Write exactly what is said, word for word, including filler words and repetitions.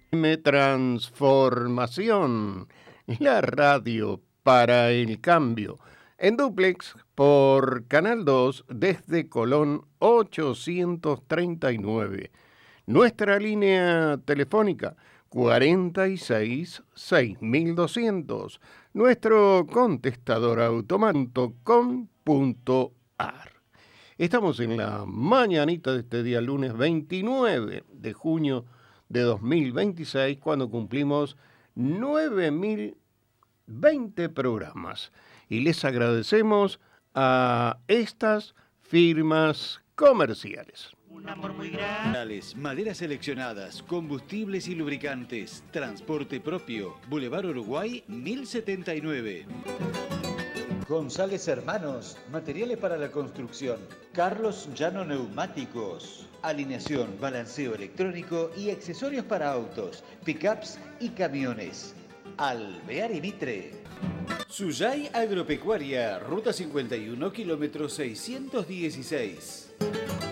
Transformación, la radio para el cambio. En dúplex por Canal dos desde Colón ochocientos treinta y nueve. Nuestra línea telefónica cuarenta y seis seis mil doscientos. Nuestro contestador automático com punto ar. Estamos en la mañanita de este día lunes veintinueve de junio de dos mil veintiséis, cuando cumplimos nueve mil veinte programas. Y les agradecemos a estas firmas comerciales. Un amor muy grande. Maderas seleccionadas, combustibles y lubricantes, transporte propio, Boulevard Uruguay mil setenta y nueve. González Hermanos, materiales para la construcción. Carlos Llano Neumáticos, alineación, balanceo electrónico y accesorios para autos, pickups y camiones. Alvear y Mitre. Suyay Agropecuaria, ruta cincuenta y uno, kilómetro seiscientos dieciséis.